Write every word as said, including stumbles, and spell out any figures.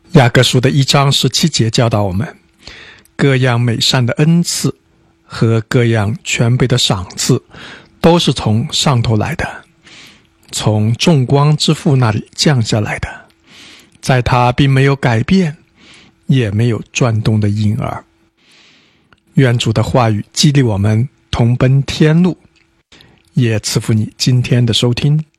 雅各书的一章十七节教导我们，各样美善的恩赐和各样全备的赏赐都是从上头来的，从众光之父那里降下来的，在他并没有改变，也没有转动的婴儿。愿主的话语激励我们同奔天路，也赐福你今天的收听。